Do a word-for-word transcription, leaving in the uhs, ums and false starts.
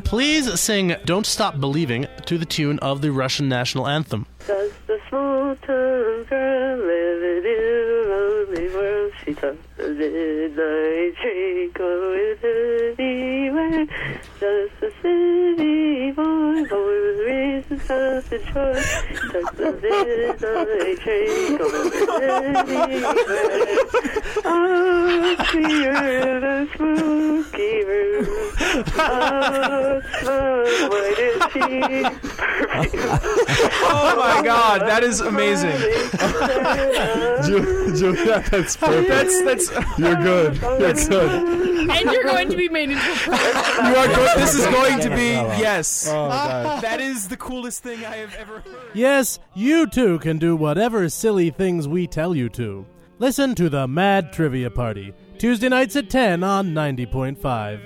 please sing Don't Stop Believing to the tune of the Russian national anthem. Does the small-town girl live in a lonely world? She talks the midnight train going anywhere. Does the city boy, boy with reason, self and choice, talks the midnight train going anywhere? Oh, see her in a spooky room. Oh, smoke, what is she? Oh my God, that is amazing. Julia, that's perfect. That's that's You're good. That's good. And you're going to be made into a pro. You are go- this is going to be yes. Oh, God. That is the coolest thing I have ever heard. Yes, you too can do whatever silly things we tell you to. Listen to the Mad Trivia Party, Tuesday nights at ten on ninety point five.